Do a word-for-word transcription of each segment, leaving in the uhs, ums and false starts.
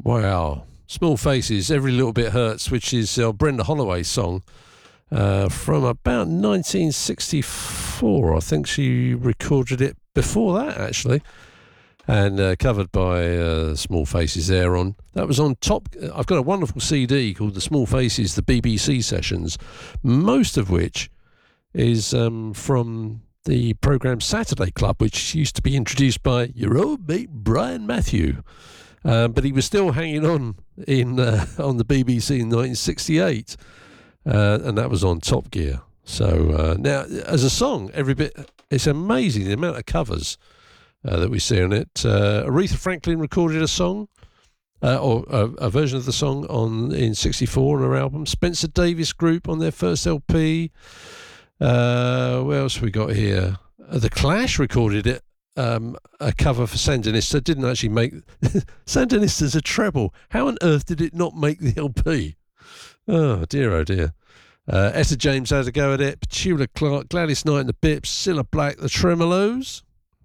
Wow. Small Faces, Every Little Bit Hurts, which is uh, Brenda Holloway's song uh, from about nineteen sixty-four. I think she recorded it before that, actually, and uh, covered by uh, Small Faces there on. That was on top. I've got a wonderful C D called The Small Faces, the B B C sessions, most of which is um, from the programme Saturday Club, which used to be introduced by your old mate Brian Matthew. Um, but he was still hanging on in uh, on the B B C in nineteen sixty-eight, uh, and that was on Top Gear. So uh, now, as a song, every bit, it's amazing the amount of covers uh, that we see on it. Uh, Aretha Franklin recorded a song, uh, or a, a version of the song on in sixty-four on her album. Spencer Davis Group on their first L P. Uh, what else we got here? Uh, the Clash recorded it. Um, a cover for Sandinista didn't actually make Sandinista's a treble. How on earth did it not make the L P? Oh dear, oh dear. Uh, Etta James had a go at it. Petula Clark, Gladys Knight and the Bips, Cilla Black, the Tremolos,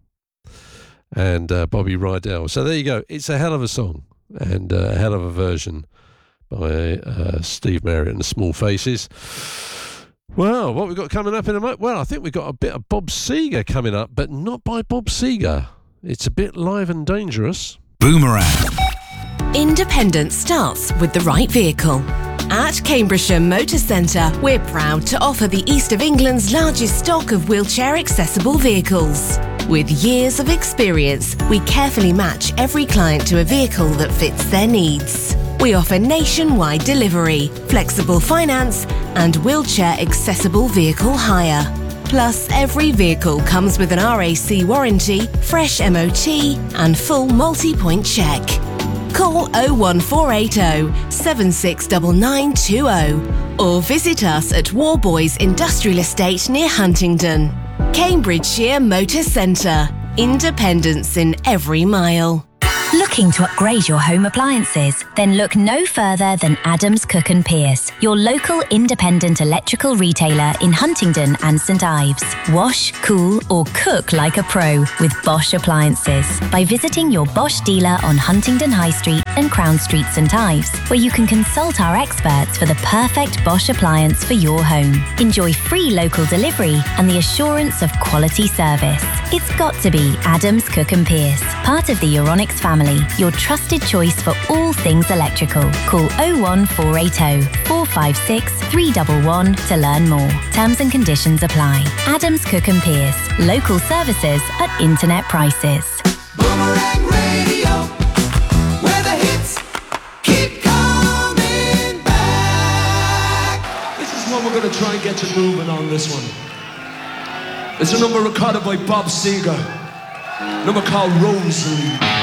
and uh, Bobby Rydell. So there you go. It's a hell of a song and uh, a hell of a version by uh, Steve Marriott and the Small Faces. Well, what we've got coming up in a moment? Well, I think we've got a bit of Bob Seger coming up, but not by Bob Seger. It's a bit live and dangerous. Boomerang. Independence starts with the right vehicle. At Cambridgeshire Motor Centre, we're proud to offer the East of England's largest stock of wheelchair-accessible vehicles. With years of experience, we carefully match every client to a vehicle that fits their needs. We offer nationwide delivery, flexible finance, and wheelchair-accessible vehicle hire. Plus, every vehicle comes with an R A C warranty, fresh M O T, and full multi-point check. Call oh one four eight oh, seven six nine nine two oh or visit us at Warboys Industrial Estate near Huntingdon. Cambridgeshire Motor Centre. Independence in every mile. Looking to upgrade your home appliances? Then look no further than Adams Cook and Pierce, your local independent electrical retailer in Huntingdon and St Ives. Wash, cool or cook like a pro with Bosch appliances by visiting your Bosch dealer on Huntingdon High Street and Crown Street St Ives, where you can consult our experts for the perfect Bosch appliance for your home. Enjoy free local delivery and the assurance of quality service. It's got to be Adams Cook and Pierce, part of the Euronics family. Your trusted choice for all things electrical. Call oh one four eight oh, four five six, three one one to learn more. Terms and conditions apply. Adams Cook and Pierce. Local services at internet prices. Boomerang Radio, where the hits keep coming back. This is one we're going to try and get you moving on, this one. It's a number recorded by Bob Seger. A number called Rosalie.